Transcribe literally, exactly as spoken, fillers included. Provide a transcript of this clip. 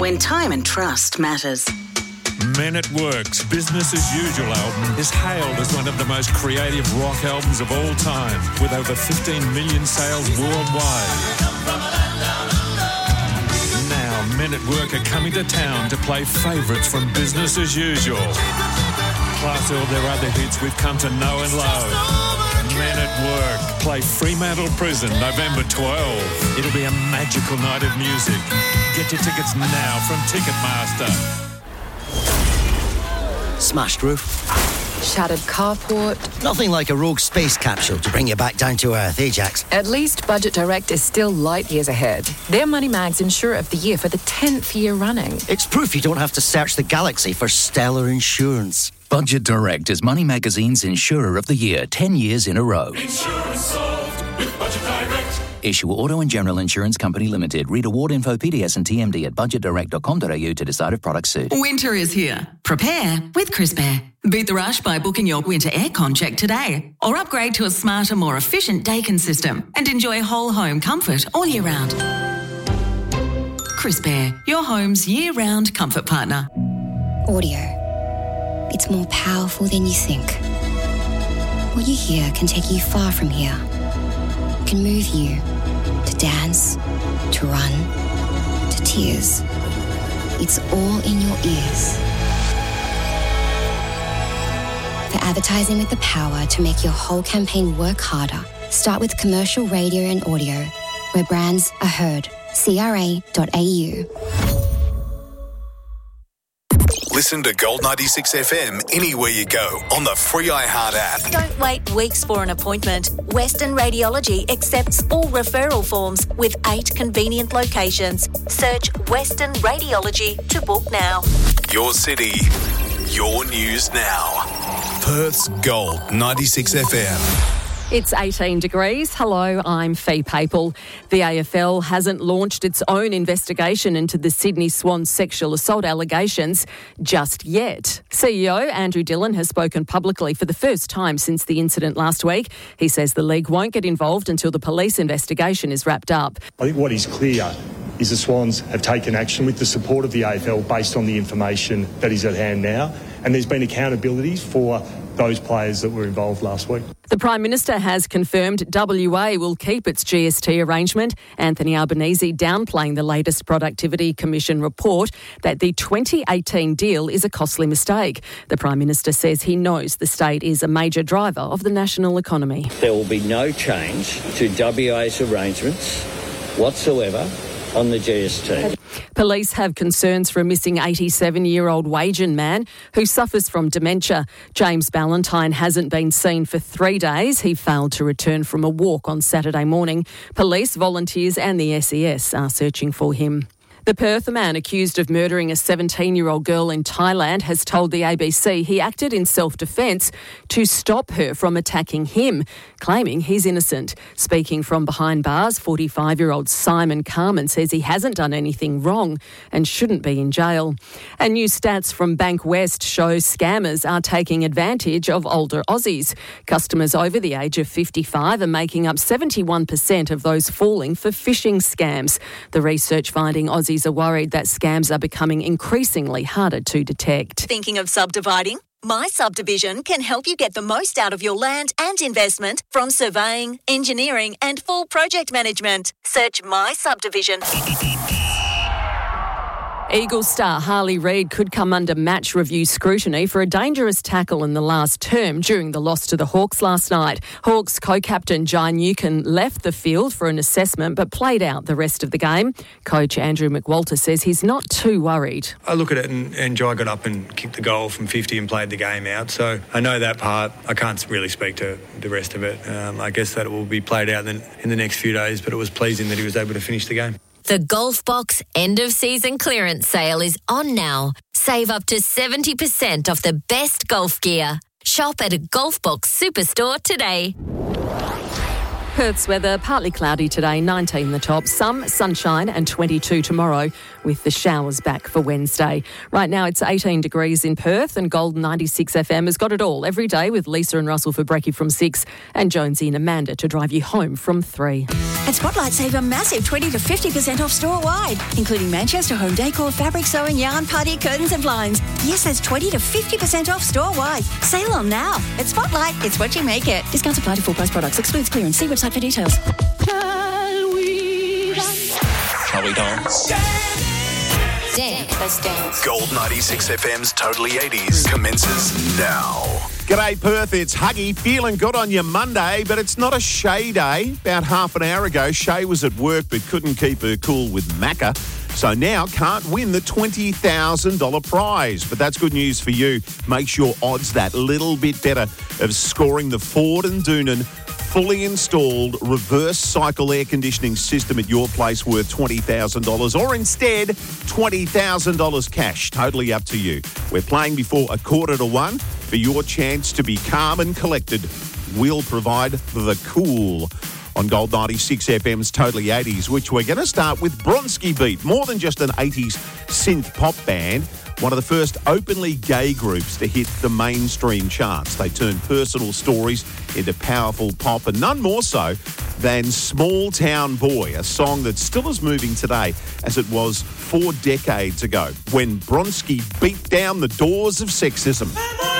when time and trust matters. Men at Work's Business as Usual album is hailed as one of the most creative rock albums of all time, with over fifteen million sales worldwide. Now, Men at Work are coming to town to play favourites from Business as Usual, plus all their other hits we've come to know and love. Men at Work play Fremantle Prison November twelfth. It'll be a magical night of music. Get your tickets now from Ticketmaster. Smashed roof. Shattered carport. Nothing like a rogue space capsule to bring you back down to earth, eh, Jax? At least Budget Direct is still light years ahead. They're Money Mag's Insurer of the Year for the tenth year running. It's proof you don't have to search the galaxy for stellar insurance. Budget Direct is Money Magazine's Insurer of the Year, ten years in a row. Insurance solved with Budget Direct. Issue Auto and General Insurance Company Limited. Read award info, P D S and T M D at budget direct dot com dot a u to decide if products suit. Winter is here. Prepare with Crisp Air. Beat the rush by booking your winter aircon check today, or upgrade to a smarter, more efficient Daikin system and enjoy whole home comfort all year round. Crisp Air, your home's year-round comfort partner. Audio. It's more powerful than you think. What you hear can take you far from here. Can move you to dance, to run, to tears. It's all in your ears. For advertising with the power to make your whole campaign work harder, start with commercial radio and audio, where brands are heard. C R A dot A U. Listen to Gold ninety-six F M anywhere you go on the free iHeart app. Don't wait weeks for an appointment. Western Radiology accepts all referral forms with eight convenient locations. Search Western Radiology to book now. Your city, your news now. Perth's Gold ninety-six F M. It's eighteen degrees. Hello, I'm Fee Papel. The A F L hasn't launched its own investigation into the Sydney Swans sexual assault allegations just yet. C E O Andrew Dillon has spoken publicly for the first time since the incident last week. He says the league won't get involved until the police investigation is wrapped up. I think what is clear is the Swans have taken action with the support of the A F L based on the information that is at hand now, and there's been accountability for those players that were involved last week. The Prime Minister has confirmed W A will keep its G S T arrangement. Anthony Albanese downplaying the latest Productivity Commission report that the twenty eighteen deal is a costly mistake. The Prime Minister says he knows the state is a major driver of the national economy. There will be no change to W A's arrangements whatsoever on the G S T. Police have concerns for a missing eighty-seven-year-old Wagen man who suffers from dementia. James Ballantyne hasn't been seen for three days. He failed to return from a walk on Saturday morning. Police, volunteers and the S E S are searching for him. The Perth man accused of murdering a seventeen-year-old girl in Thailand has told the A B C he acted in self-defence to stop her from attacking him, claiming he's innocent. Speaking from behind bars, forty-five-year-old Simon Carmen says he hasn't done anything wrong and shouldn't be in jail. And new stats from Bank West show scammers are taking advantage of older Aussies. Customers over the age of fifty-five are making up seventy-one percent of those falling for phishing scams. The research finding Aussies are worried that scams are becoming increasingly harder to detect. Thinking of subdividing? My Subdivision can help you get the most out of your land and investment from surveying, engineering and full project management. Search My Subdivision. Eagles star Harley Reid could come under match review scrutiny for a dangerous tackle in the last term during the loss to the Hawks last night. Hawks co-captain Jai Newcombe left the field for an assessment but played out the rest of the game. Coach Andrew McWalter says he's not too worried. I look at it and, and Jai got up and kicked the goal from fifty and played the game out. So I know that part. I can't really speak to the rest of it. Um, I guess that will be played out in, in the next few days, but it was pleasing that he was able to finish the game. The Golf Box end-of-season clearance sale is on now. Save up to seventy percent off the best golf gear. Shop at a Golf Box superstore today. Perth's weather, partly cloudy today, nineteen the top, some sunshine and twenty-two tomorrow, with the showers back for Wednesday. Right now it's eighteen degrees in Perth, and Gold ninety-six F M has got it all every day with Lisa and Russell for Brekkie from six and Jonesy and Amanda to drive you home from three. At Spotlight, save a massive twenty to fifty percent off store-wide, including Manchester home decor, fabric sewing, yarn, party, curtains and blinds. Yes, that's twenty to fifty percent off store-wide. Sale on now. At Spotlight, it's what you make it. Discounts apply to full-price products. Excludes clearance. See website for details. Shall we dance? Dance. Let's dance. Gold ninety-six F M's Totally eighties commences now. G'day Perth, it's Huggy. Feeling good on your Monday, but it's not a Shay day. About half an hour ago, Shay was at work but couldn't keep her cool with Macca. So now can't win the twenty thousand dollars prize. But that's good news for you. Makes your odds that little bit better of scoring the Ford and Doonan fully installed reverse cycle air conditioning system at your place worth twenty thousand dollars, or instead twenty thousand dollars cash. Totally up to you. We're playing before a quarter to one for your chance to be calm and collected. We'll provide the cool on Gold ninety-six F M's Totally eighties, which we're going to start with Bronski Beat. More than just an eighties synth pop band, one of the first openly gay groups to hit the mainstream charts. They turned personal stories into powerful pop, and none more so than Small Town Boy, a song that's still as moving today as it was four decades ago when Bronski beat down the doors of sexism.